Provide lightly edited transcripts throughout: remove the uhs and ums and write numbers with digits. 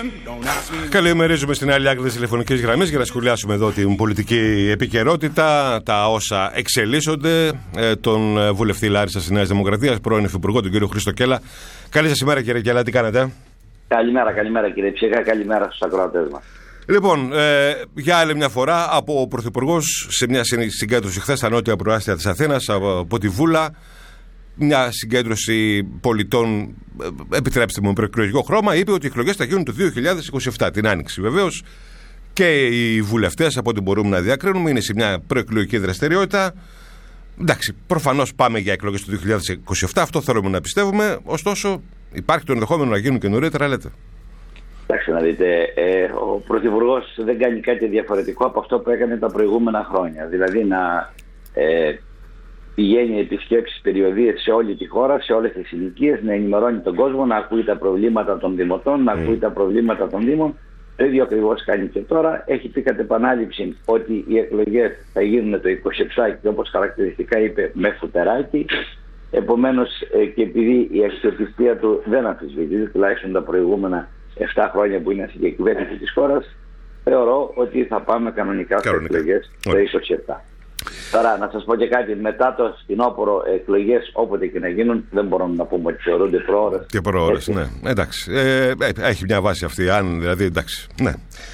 Καλημερίζουμε στην άλλη άκρη της τηλεφωνικής γραμμής για να σχολιάσουμε εδώ την πολιτική επικαιρότητα, τα όσα εξελίσσονται, τον βουλευτή Λάρισσας της Νέας Δημοκρατίας, πρώην Υφυπουργό, τον κύριο Χρήστο Κέλλα. Καλή σας ημέρα, κύριε Κέλλα, τι κάνετε? Καλημέρα κύριε Ψυχά, καλημέρα στους ακροατές μας. Λοιπόν, για άλλη μια φορά, από ο Πρωθυπουργός σε μια συγκέντρωση χθες στα νότια προάστια της Αθήνας, από τη Βούλα, μια συγκέντρωση πολιτών, επιτρέψτε μου, με προεκλογικό χρώμα, είπε ότι οι εκλογές θα γίνουν το 2027, την Άνοιξη. Βεβαίως και οι βουλευτές, από ό,τι μπορούμε να διακρίνουμε, είναι σε μια προεκλογική δραστηριότητα. Εντάξει, προφανώς πάμε για εκλογές το 2027, αυτό θέλουμε να πιστεύουμε, ωστόσο υπάρχει το ενδεχόμενο να γίνουν και νωρίτερα, λέτε. Εντάξει, να δείτε, ο Πρωθυπουργός δεν κάνει κάτι διαφορετικό από αυτό που έκανε τα προηγούμενα χρόνια. Δηλαδή να πηγαίνει επισκέψεις περιοδίες σε όλη τη χώρα, σε όλες τις ηλικίες, να ενημερώνει τον κόσμο, να ακούει τα προβλήματα των δημοτών, να ακούει τα προβλήματα των δήμων. Το ίδιο ακριβώς κάνει και τώρα. Έχει πει κατ' επανάληψη ότι οι εκλογές θα γίνουν το 27 και όπως χαρακτηριστικά είπε με φουτεράκι. Επομένως και επειδή η αξιοπιστία του δεν αμφισβητείται, τουλάχιστον τα προηγούμενα 7 χρόνια που είναι στην διακυβέρνηση της χώρας, θεωρώ ότι θα πάμε κανονικά στις εκλογές το 27. Τώρα να σας πω και κάτι, μετά το φθινόπωρο εκλογές όποτε και να γίνουν δεν μπορούμε να πούμε ότι θεωρούνται προώρες. Και προώρες, ναι. Εντάξει. Έχει μια βάση αυτή, αν δηλαδή, εντάξει. Ναι.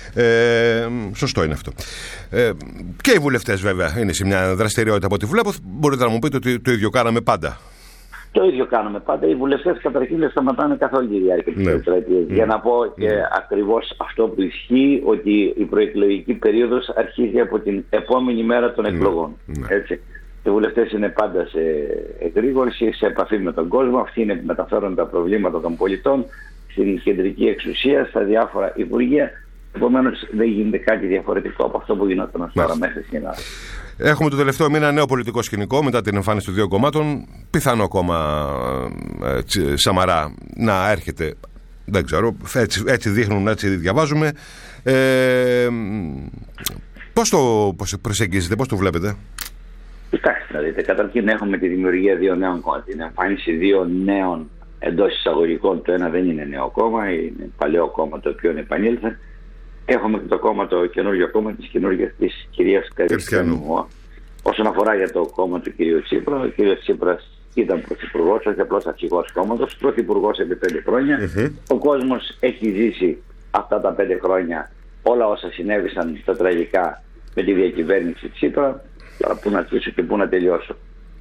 Σωστό είναι αυτό. Και οι βουλευτές βέβαια είναι σε μια δραστηριότητα από ό,τι βλέπω. Μπορείτε να μου πείτε ότι το ίδιο κάναμε πάντα? Το ίδιο κάνουμε πάντα. Οι βουλευτές καταρχήν δεν σταματάνε καθ' όλη τη διάρκεια της τετραετίας. Για να πω και ακριβώς αυτό που ισχύει, ότι η προεκλογική περίοδος αρχίζει από την επόμενη μέρα των εκλογών. Έτσι. Οι βουλευτές είναι πάντα σε εγρήγορση, σε επαφή με τον κόσμο. Αυτοί είναι που μεταφέρουν τα προβλήματα των πολιτών στην κεντρική εξουσία, στα διάφορα υπουργεία. Επομένως δεν γίνεται κάτι διαφορετικό από αυτό που γινόταν τώρα μέχρι σήμερα. Έχουμε το τελευταίο μήνα νέο πολιτικό σκηνικό μετά την εμφάνιση των δύο κομμάτων. Πιθανό κόμμα Σαμαρά να έρχεται. Δεν ξέρω, έτσι δείχνουν, έτσι διαβάζουμε. Πώς το προσεγγίζετε, πώς το βλέπετε? Κοιτάξτε να δείτε, καταρχήν έχουμε τη δημιουργία δύο νέων κόμματων, την εμφάνιση δύο νέων εντός εισαγωγικών. Το ένα δεν είναι νέο κόμμα, είναι παλαιό κόμμα το οποίο επανήλθε. Έχουμε και το κόμμα, το καινούργιο κόμμα της κυρίας Κριστιανού. Όσον αφορά για το κόμμα του κυρίου Τσίπρα, ο κύριος Τσίπρας ήταν πρωθυπουργός, όχι απλώς αρχηγός κόμματος, πρωθυπουργός επί 5 χρόνια. Ο κόσμος έχει ζήσει αυτά τα 5 χρόνια όλα όσα συνέβησαν στα τραγικά με τη διακυβέρνηση Τσίπρα. Τώρα πού να αρχίσω και πού να τελειώσω.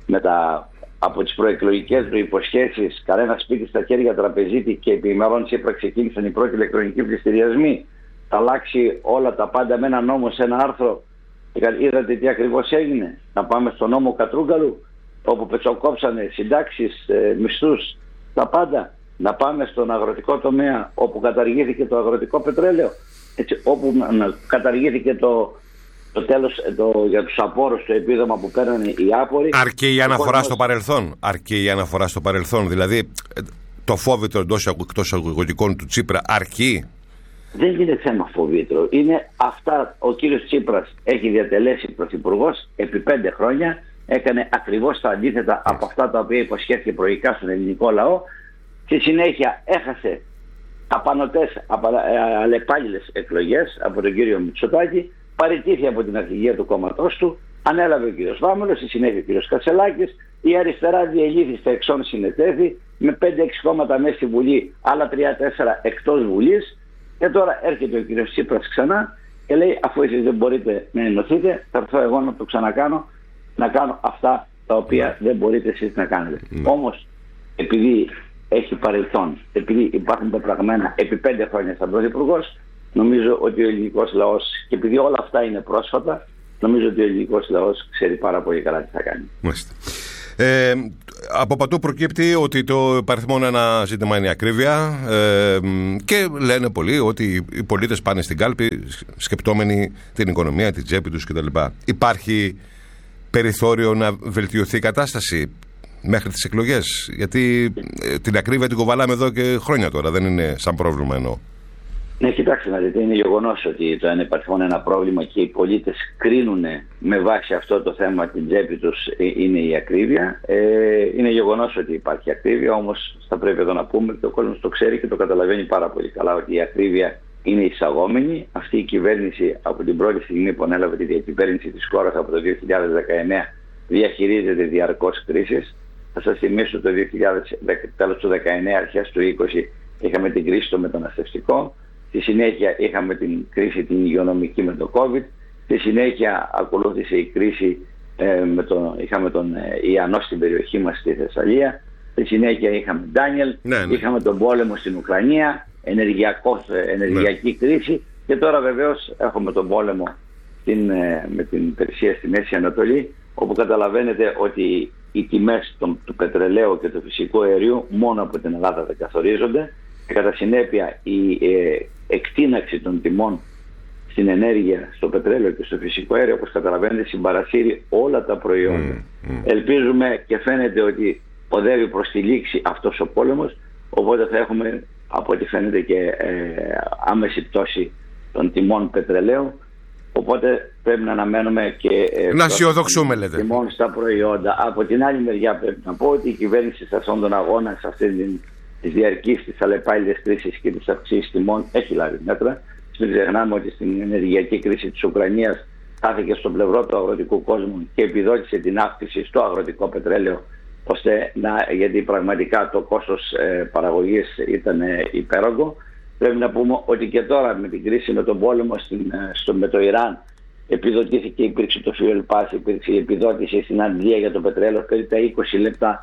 Από τις προεκλογικές προϋποσχέσεις, κανένα σπίτι στα χέρια τραπεζίτη και επί ημερών Τσίπρα ξεκίνησαν οι πρώτοι ηλεκτρονικοί πληστηριασμοί. Θα αλλάξει όλα τα πάντα με ένα νόμο, σε ένα άρθρο. Είδατε τι ακριβώς έγινε? Να πάμε στο νόμο Κατρούγκαλου, όπου πετσοκόψανε συντάξεις, μισθούς, τα πάντα. Να πάμε στον αγροτικό τομέα, όπου καταργήθηκε το αγροτικό πετρέλαιο, έτσι, όπου καταργήθηκε το τέλος για τους απόρους, το επίδομα που παίρνανε οι άποροι. Αρκεί η αναφορά στο παρελθόν. Αρκεί η αναφορά στο παρελθόν. Δηλαδή το φόβητρο εκτός αγωγικών του Τσίπρα αρκεί. Δεν είναι θέμα φοβήτρο. Είναι αυτά. Ο κύριος Τσίπρας έχει διατελέσει πρωθυπουργός επί 5 χρόνια. Έκανε ακριβώς τα αντίθετα από αυτά τα οποία υποσχέθηκε προηγικά στον ελληνικό λαό. Στη συνέχεια έχασε απανωτές, αλλεπάλληλες εκλογές από τον κύριο Μητσοτάκη. Παραιτήθη από την αρχηγία του κόμματός του. Ανέλαβε ο κύριος Βάμελος, στη συνέχεια ο κύριος Κασελάκης. Η αριστερά διελήθη στα εξών συνετέθη με 5-6 κόμματα μέσα στη Βουλή, άλλα 3-4 εκτός Βουλής. Και τώρα έρχεται ο κύριος Τσίπρας ξανά και λέει, αφού εσείς δεν μπορείτε να ενωθείτε, θα έρθω εγώ να το ξανακάνω, να κάνω αυτά τα οποία δεν μπορείτε εσείς να κάνετε. Όμως, επειδή έχει παρελθόν, επειδή υπάρχουν πεπραγμένα επί 5 χρόνια σαν πρωθυπουργός, νομίζω ότι ο ελληνικός λαός, και επειδή όλα αυτά είναι πρόσφατα, νομίζω ότι ο ελληνικός λαός ξέρει πάρα πολύ καλά τι θα κάνει. Μάλιστα. Από πατού προκύπτει ότι το υπαριθμόν ένα ζήτημα είναι η ακρίβεια και λένε πολλοί ότι οι πολίτες πάνε στην κάλπη σκεπτόμενοι την οικονομία, την τσέπη τους κτλ. Υπάρχει περιθώριο να βελτιωθεί η κατάσταση μέχρι τις εκλογές? Γιατί την ακρίβεια την κοβαλάμε εδώ και χρόνια τώρα, δεν είναι σαν πρόβλημα εννοώ. Ναι, κοιτάξτε να δείτε, είναι γεγονός ότι το ανεπαρχόν ένα πρόβλημα και οι πολίτες κρίνουν με βάση αυτό το θέμα την τσέπη τους είναι η ακρίβεια. Είναι γεγονός ότι υπάρχει ακρίβεια, όμως θα πρέπει εδώ να πούμε ότι ο κόσμος το ξέρει και το καταλαβαίνει πάρα πολύ καλά ότι η ακρίβεια είναι εισαγόμενη. Αυτή η κυβέρνηση από την πρώτη στιγμή που ανέλαβε τη διακυβέρνηση της χώρας από το 2019 διαχειρίζεται διαρκώς κρίσεις. Θα σας θυμίσω το τέλος του 2019, αρχές του 2020 είχαμε την κρίση στο μεταναστευτικό. Στη συνέχεια είχαμε την κρίση την υγειονομική με το COVID. Στη συνέχεια ακολούθησε η κρίση, είχαμε τον Ιαννό στην περιοχή μας στη Θεσσαλία. Στη συνέχεια είχαμε Ντάνιελ, είχαμε τον πόλεμο στην Ουκρανία, ενεργειακή κρίση και τώρα βεβαίως έχουμε τον πόλεμο με την Περσία στη Μέση Ανατολή, όπου καταλαβαίνετε ότι οι τιμές του πετρελαίου και του φυσικού αερίου μόνο από την Ελλάδα δεν καθορίζονται και κατά συνέπεια η εκτείναξη των τιμών στην ενέργεια, στο πετρέλαιο και στο φυσικό αέριο, όπως καταλαβαίνετε, συμπαρασύρει όλα τα προϊόντα. Ελπίζουμε και φαίνεται ότι οδεύει προς τη λήξη αυτός ο πόλεμος, οπότε θα έχουμε από ό,τι φαίνεται και άμεση πτώση των τιμών πετρελαίου. Οπότε πρέπει να αναμένουμε και να αισιοδοξούμε, λέτε, τιμών στα προϊόντα. Από την άλλη μεριά πρέπει να πω ότι η κυβέρνηση σε αυτόν τον αγώνα, σε αυτή τη διαρκή, τη αλλεπάλληλη κρίση και τη αυξήση τιμών, έχει λάβει μέτρα. Μην ξεχνάμε ότι στην ενεργειακή κρίση της Ουκρανίας στάθηκε στο πλευρό του αγροτικού κόσμου και επιδότησε την αύξηση στο αγροτικό πετρέλαιο, γιατί πραγματικά το κόστος παραγωγής ήταν υπέρογκο. Πρέπει να πούμε ότι και τώρα με την κρίση, με τον πόλεμο με το Ιράν, επιδοτήθηκε, υπήρξε το fuel pass, υπήρξε η επιδότηση στην Αγγλία για το πετρέλαιο περίπου τα 20 λεπτά,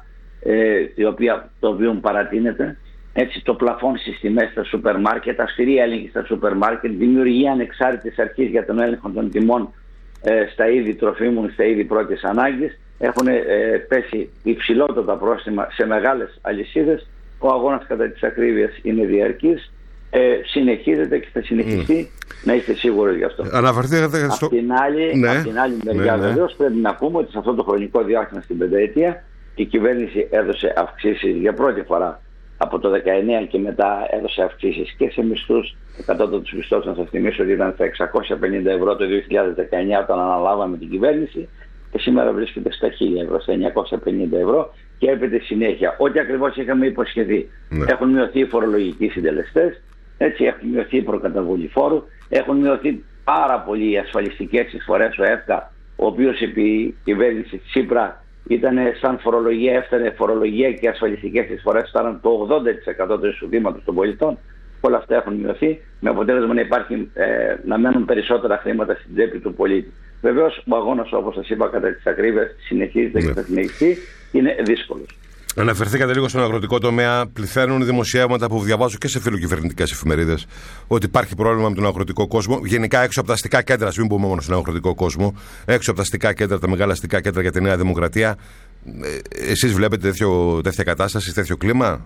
το οποίο παρατείνεται. Έτσι, το πλαφόν στις τιμές στα σούπερ μάρκετ, αυστηρή έλεγχη στα σούπερ μάρκετ, δημιουργία ανεξάρτητης αρχής για τον έλεγχο των τιμών στα είδη τροφίμων, στα είδη πρώτης ανάγκης. Έχουν πέσει υψηλότερα πρόστιμα σε μεγάλες αλυσίδες. Ο αγώνας κατά της ακρίβειας είναι διαρκής. Συνεχίζεται και θα συνεχιστεί, να είστε σίγουροι γι' αυτό. Αναφερθήκατε από την άλλη μεριά, βεβαίως πρέπει να πούμε ότι σε αυτό το χρονικό διάστημα, στην πενταετία, η κυβέρνηση έδωσε αυξήσεις για πρώτη φορά από το 19 και μετά, έδωσε αυξήσεις και σε μισθούς. Κατώτατους μισθούς, να σας θυμίσω ότι ήταν στα 650 ευρώ το 2019 όταν αναλάβαμε την κυβέρνηση, και σήμερα βρίσκεται στα 1000 ευρώ, στα 950 ευρώ, και έπεται συνέχεια. Ό,τι ακριβώς είχαμε υποσχεθεί. Έχουν μειωθεί οι φορολογικοί συντελεστές, έτσι έχουν μειωθεί η προκαταβολή φόρου, έχουν μειωθεί πάρα πολύ οι ασφαλιστικές εισφορές, ο ΕΦΚΑ, ο οποίος επί η κυβέρνηση Τσίπρα ήταν σαν φορολογία, έφτανε φορολογία και ασφαλιστικές εισφορές, φτάναν το 80% του εισοδήματος των πολιτών. Όλα αυτά έχουν μειωθεί, με αποτέλεσμα να μένουν περισσότερα χρήματα στην τσέπη του πολίτη. Βεβαίως, ο αγώνας, όπως σας είπα, κατά της ακρίβειας συνεχίζεται και θα συνεχιστεί. Είναι δύσκολος. Αναφερθήκατε λίγο στον αγροτικό τομέα. Πληθαίνουν δημοσιεύματα που διαβάζω και σε φιλοκυβερνητικές εφημερίδες ότι υπάρχει πρόβλημα με τον αγροτικό κόσμο. Γενικά έξω από τα αστικά κέντρα, μην πούμε μόνο στον αγροτικό κόσμο, έξω από τα αστικά κέντρα, τα μεγάλα αστικά κέντρα για τη Νέα Δημοκρατία. Εσείς βλέπετε τέτοια κατάσταση, τέτοιο κλίμα?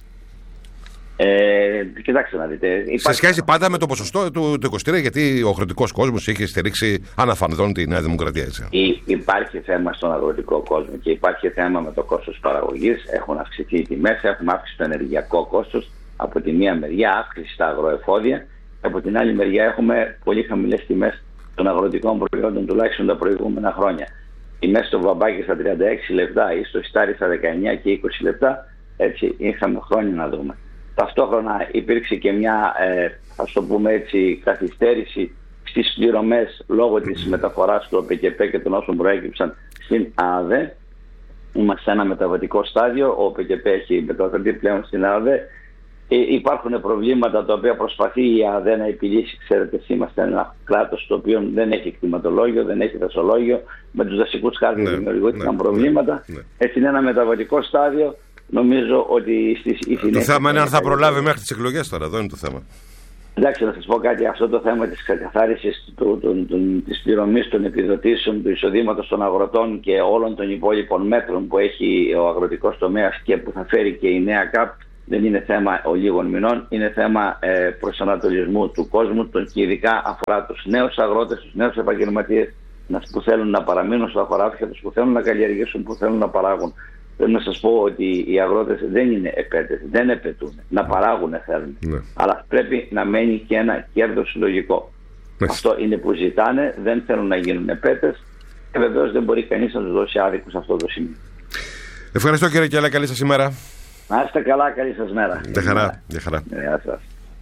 Κοιτάξτε να δείτε. Σε σχέση πάντα με το ποσοστό του 23, γιατί ο αγροτικός κόσμος έχει στηρίξει αναφανδόν τη Νέα Δημοκρατία. Έτσι. Υπάρχει θέμα στον αγροτικό κόσμο και υπάρχει θέμα με το κόστος παραγωγής. Έχουν αυξηθεί οι τιμές, έχουμε αύξηση στο ενεργειακό κόστος. Από τη μία μεριά αύξηση στα αγροεφόδια, από την άλλη μεριά έχουμε πολύ χαμηλές τιμές των αγροτικών προϊόντων, τουλάχιστον τα προηγούμενα χρόνια. Τιμές στο βαμπάκι στα 36 λεπτά ή στο στάρι στα 19 και 20 λεπτά, έτσι είχαμε χρόνια να δούμε. Ταυτόχρονα υπήρξε και μια, ας το πούμε έτσι, καθυστέρηση στις πληρωμές λόγω της μεταφοράς του ΟΠΕΚΕΠΕ και των όσων προέκυψαν στην ΑΔΕ. Είμαστε σε ένα μεταβατικό στάδιο, ο ΟΠΕΚΕΠΕ έχει μεταφερθεί πλέον στην ΑΔΕ. Υπάρχουν προβλήματα τα οποία προσπαθεί η ΑΔΕ να επιλύσει. Ξέρετε, είμαστε ένα κράτος το οποίο δεν έχει κτηματολόγιο, δεν έχει δασολόγιο. Με τους δασικούς χάρτες δημιουργήθηκαν προβλήματα. Έτσι είναι ένα μεταβατικό στάδιο. Νομίζω ότι το θέμα είναι αν θα προλάβει μέχρι τις εκλογές τώρα. Εδώ είναι το θέμα. Εντάξει, να σας πω κάτι. Αυτό το θέμα της ξεκαθάρισης της πληρωμής των επιδοτήσεων, του εισοδήματος των αγροτών και όλων των υπόλοιπων μέτρων που έχει ο αγροτικός τομέας και που θα φέρει και η νέα ΚΑΠ, δεν είναι θέμα λίγων μηνών. Είναι θέμα προσανατολισμού του κόσμου και ειδικά αφορά τους νέους αγρότες, τους νέους επαγγελματίες που θέλουν να παραμείνουν στα χωράφια τους, που θέλουν να καλλιεργήσουν, που θέλουν να παράγουν. Θέλω να σας πω ότι οι αγρότες δεν είναι επέτες, δεν επετούν. Να παράγουν θέλουν. Ναι. Αλλά πρέπει να μένει και ένα κέρδος συλλογικό. Αυτό είναι που ζητάνε, δεν θέλουν να γίνουν επέτες και βεβαίως δεν μπορεί κανείς να τους δώσει άδικο σε αυτό το σημείο. Ευχαριστώ κύριε Κιάλα, καλή σας ημέρα. Να είστε καλά, καλή σας μέρα. Για χαρά. Για χαρά. Γεια σας.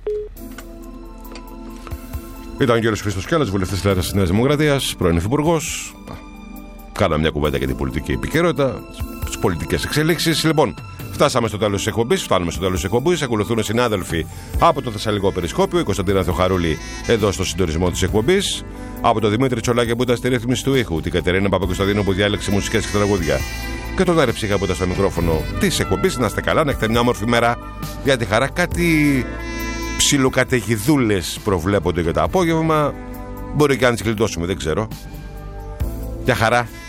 Ήταν ο κύριος Χρήστος Κιάλας, βουλευτής της Νέας Δημοκρατίας, πρώην υφυπουργός. Κάναμε μια κουβέντα για την πολιτική επικαιρότητα, τις πολιτικές εξελίξεις. Λοιπόν, φτάνουμε στο τέλος της εκπομπής. Ακολουθούν οι συνάδελφοι από το Θεσσαλικό Περισκόπιο, η Κωνσταντίνα Θεοχαρούλη εδώ στο συντονισμό της εκπομπής, από τον Δημήτρη Τσολάκη που ήταν στη ρύθμιση του ήχου, την Κατερίνα Παπακοσταντίνου που διάλεξε μουσικές και τραγούδια, και τον Άρη Ψυχά που ήταν στο μικρόφωνο της εκπομπής. Να είστε καλά, να έχετε μια όμορφη μέρα. Για τη χαρά, κάτι ψιλοκαταιγιδούλες προβλέπονται για το απόγευμα. Μπορεί και να τις γλιτώσουμε, δεν ξέρω. Για χαρά.